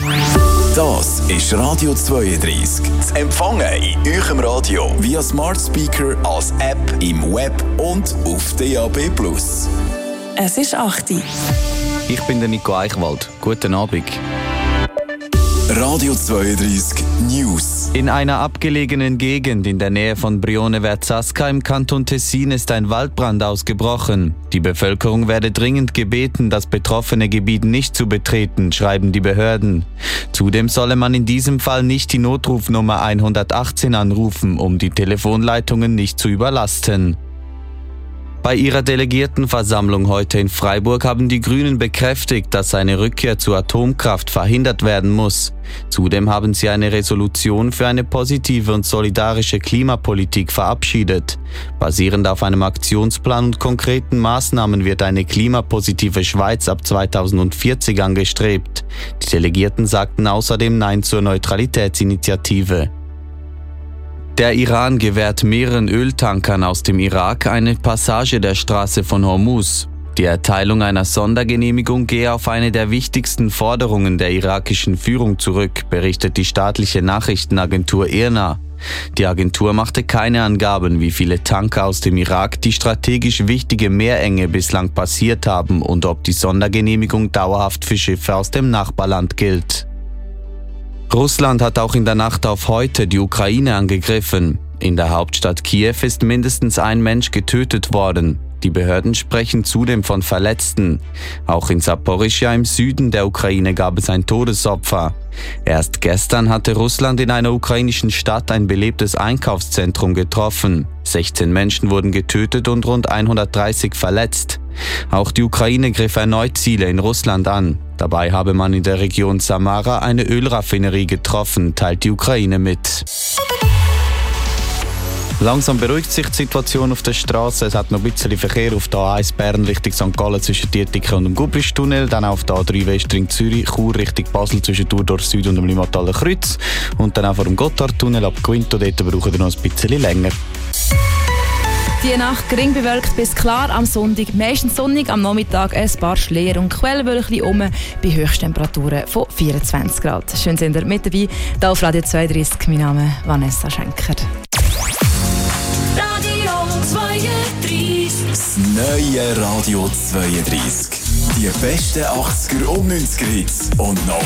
Das ist Radio 32. Zu empfangen in eurem Radio via Smart Speaker, als App, im Web und auf DAB+. Es ist 8 Uhr. Ich bin der Nico Eichwald. Guten Abend. Radio 32 News. In einer abgelegenen Gegend in der Nähe von Brione Verzasca im Kanton Tessin ist ein Waldbrand ausgebrochen. Die Bevölkerung werde dringend gebeten, das betroffene Gebiet nicht zu betreten, schreiben die Behörden. Zudem solle man in diesem Fall nicht die Notrufnummer 118 anrufen, um die Telefonleitungen nicht zu überlasten. Bei ihrer Delegiertenversammlung heute in Freiburg haben die Grünen bekräftigt, dass eine Rückkehr zur Atomkraft verhindert werden muss. Zudem haben sie eine Resolution für eine positive und solidarische Klimapolitik verabschiedet. Basierend auf einem Aktionsplan und konkreten Maßnahmen wird eine klimapositive Schweiz ab 2040 angestrebt. Die Delegierten sagten außerdem Nein zur Neutralitätsinitiative. Der Iran gewährt mehreren Öltankern aus dem Irak eine Passage der Straße von Hormuz. Die Erteilung einer Sondergenehmigung gehe auf eine der wichtigsten Forderungen der irakischen Führung zurück, berichtet die staatliche Nachrichtenagentur IRNA. Die Agentur machte keine Angaben, wie viele Tanker aus dem Irak die strategisch wichtige Meerenge bislang passiert haben und ob die Sondergenehmigung dauerhaft für Schiffe aus dem Nachbarland gilt. Russland hat auch in der Nacht auf heute die Ukraine angegriffen. In der Hauptstadt Kiew ist mindestens ein Mensch getötet worden. Die Behörden sprechen zudem von Verletzten. Auch in Saporischschja im Süden der Ukraine gab es ein Todesopfer. Erst gestern hatte Russland in einer ukrainischen Stadt ein belebtes Einkaufszentrum getroffen. 16 Menschen wurden getötet und rund 130 verletzt. Auch die Ukraine griff erneut Ziele in Russland an. Dabei habe man in der Region Samara eine Ölraffinerie getroffen, teilt die Ukraine mit. Langsam beruhigt sich die Situation auf der Straße. Es hat noch ein bisschen Verkehr auf der A1 Bern Richtung St. Gallen zwischen Dietike und dem Gubristunnel. Dann auf der A3 Westring Zürich, Chur Richtung Basel zwischen Thurdorf Süd und dem Limmataler Kreuz. Und dann auch vor dem Gotthardtunnel ab Quinto. Dort brauchen wir noch ein bisschen länger. Die Nacht gering bewölkt bis klar am Sonntag, meistens sonnig, am Nachmittag ein paar Schleier und Quellwölkchen bei Höchsttemperaturen von 24 Grad. Schön sind ihr mit dabei, hier auf Radio 32. Mein Name ist Vanessa Schenker. Radio 32. Das neue Radio 32. Die besten 80er und 90er Hits und noch